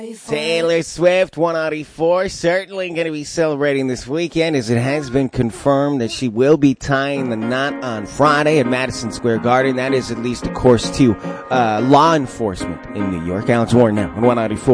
Taylor Swift, 184, certainly going to be celebrating this weekend, as it has been confirmed that she will be tying the knot on Friday at Madison Square Garden. That is at least a course to law enforcement in New York. Alex Warren now on 194.